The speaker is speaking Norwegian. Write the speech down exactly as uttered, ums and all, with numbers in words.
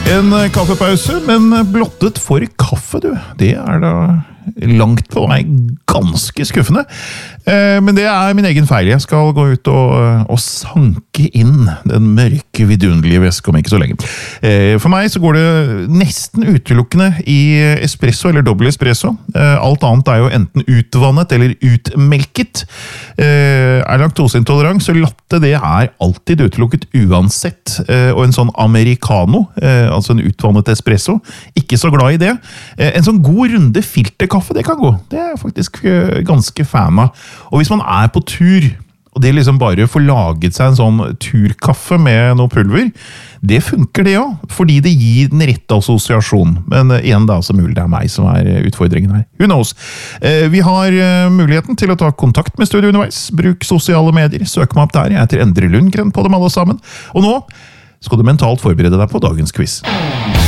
En kaffepause, men blottet for kaffe, du. Det er da langt på vei ganske skuffende. Men det er min egen feil. Jeg skal gå ut og, og sanke inn den mørke, vidunderlige væske om ikke så lenge. For meg så går det nesten utelukkende i espresso eller dobbel espresso. Alt annet er jo enten utvannet eller utmelket. Er laktoseintolerant, så latte det er alltid utelukket uansett. Og en sånn americano, altså en utvannet espresso, ikke så glad i det. En sånn god runde filterkaffe, det kan gå. Det er jeg faktisk ganske fan av. Og hvis man er på tur, og det liksom bare får laget seg en sånn turkaffe med noe pulver, det funker det også, fordi det gir den rette assosiasjon. Men igjen da, så mulig det er meg som er utfordringen her. Who knows? Vi har muligheten til å ta kontakt med studio underveis. Bruk sosiale medier, søk meg opp der. Jeg heter Endre Lundgren på dem alle sammen. Og nå skal du mentalt forberede deg på dagens quiz.